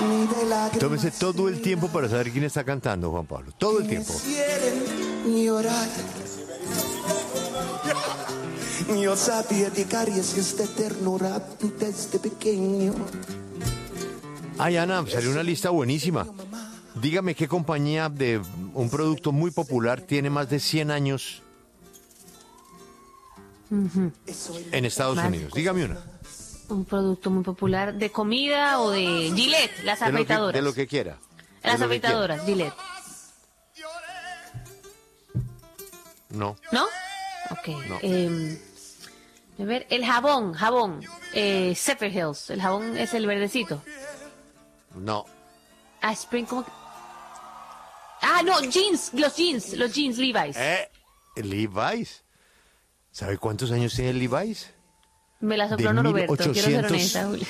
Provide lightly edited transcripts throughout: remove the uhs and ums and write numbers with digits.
Tómese todo el tiempo para saber quién está cantando, Juan Pablo. Todo el tiempo. Llorar. Yo sabía de caricias de ternura desde pequeño. Ay, Ana, salió una lista buenísima. Dígame qué compañía de un producto muy popular tiene más de 100 años en Estados Unidos. Dígame una. Un producto muy popular de comida o de Gillette, las afeitadoras. De lo que quiera. Las afeitadoras, Gillette. No. ¿No? Ok. No. A ver, el jabón. Zephyrhills. El jabón es el verdecito. No. Spring, ¿cómo? No, los jeans Levi's. Levi's. ¿Sabe cuántos años tiene Levi's? Me la sopló Norberto, quiero ser honesta, Julio.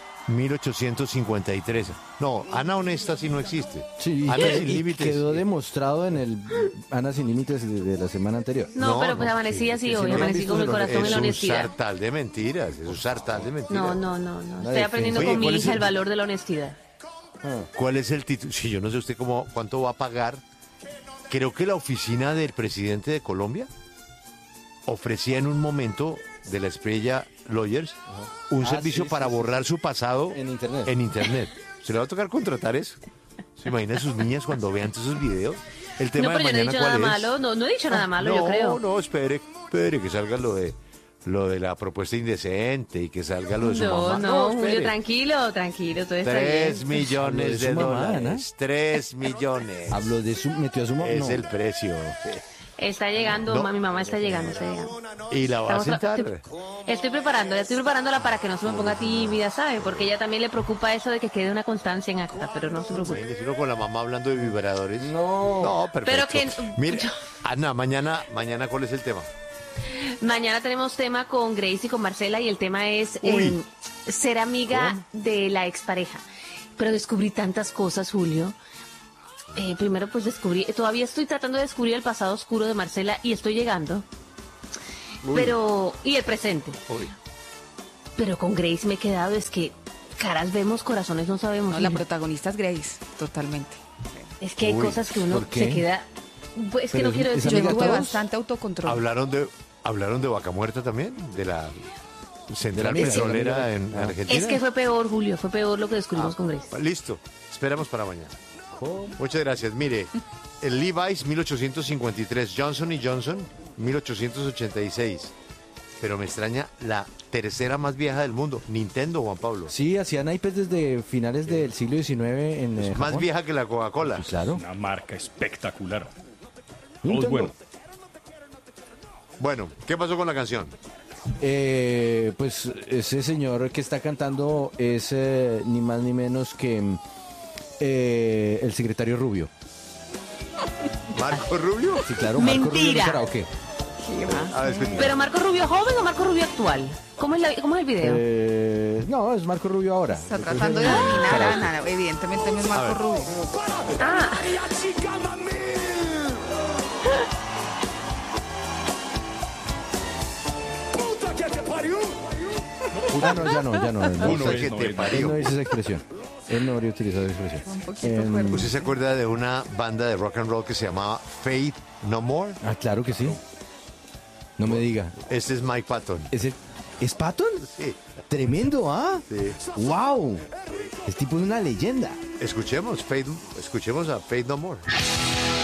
1853. No, Ana Honesta sí no existe. Sí, Ana Sin y Límites. quedó demostrado en el Ana Sin Límites de la semana anterior. No, pero pues amanecí así hoy, amanecí con el corazón en la honestidad. Es un sartal de mentiras, es un sartal de mentiras. No. Estoy aprendiendo con mi hija el valor de la honestidad. ¿Cuál es el título? Sí, yo no sé usted cuánto va a pagar. Creo que la oficina del presidente de Colombia ofrecía en un momento de la Estrella Lawyers un servicio para borrar su pasado en internet. ¿Se le va a tocar contratar eso? ¿Se imagina a sus niñas cuando vean todos esos videos? El tema No, pero de yo no he mañana, dicho ¿cuál nada es? malo, no he dicho nada malo, yo creo. No, espere que salga lo de la propuesta indecente y que salga lo de su mamá. No, espere. Julio, tranquilo, todo está 3 bien. millones de Habló de su mamá, dólares. 3 millones. Habló metió a su mamá. Es el precio. Está llegando, No. mi mamá está llegando. ¿Y la va a sentar? Estoy preparándola para que no se me ponga tímida, ¿sabe? Porque ella también le preocupa eso de que quede una constancia en acta, pero no se preocupe. Imagínese uno con la mamá hablando de vibradores. No. Perfecto. Pero que... Mira, Ana, mañana, ¿cuál es el tema? Mañana tenemos tema con Grace y con Marcela y el tema es ser amiga de la expareja. Pero descubrí tantas cosas, Julio. Primero pues todavía estoy tratando de descubrir el pasado oscuro de Marcela y estoy llegando. Y el presente. Pero con Grace me he quedado, es que caras vemos, corazones no sabemos. No, la protagonista es Grace, totalmente. Es que hay cosas que uno ¿por qué? se queda... Pues, es que Pero no quiero es decir... Yo amiga de tuve todos. bastante autocontrol. ¿Hablaron de Vaca Muerta también? ¿De la central amiga, petrolera de la en amiga. Argentina? Es que fue peor, Julio, fue peor lo que descubrimos con Grace. Listo, esperamos para mañana. Muchas gracias. Mire, el Levi's 1853, Johnson Johnson 1886. Pero me extraña la tercera más vieja del mundo, Nintendo, Juan Pablo. Sí, hacían iPads desde finales del siglo XIX en Es más Japón. vieja que la Coca-Cola. Sí, claro. Una marca espectacular. Nintendo. Muy bueno. Bueno, ¿qué pasó con la canción? Pues ese señor que está cantando es ni más ni menos que el secretario Rubio. ¿Marco Rubio? Sí, claro, Marco Rubio Mentira. de karaoke. A ver, escucha. ¿Pero Marco Rubio joven o Marco Rubio actual? ¿Cómo es el video? No, es Marco Rubio ahora. Está tratando de adivinar a Ana. Evidentemente no es Marco Rubio. Ah, Ya no. Puta es, que no te es. Él parió. no dice esa expresión. Él no habría utilizado esa expresión. Un poquito fuerte. ¿Usted se acuerda de una banda de rock and roll que se llamaba Faith No More? Claro que sí. No me diga. Este es Mike Patton. ¿Es Patton? Sí. Tremendo, ¿ah? Sí. ¡Wow! Este tipo es una leyenda. Escuchemos a Faith No More.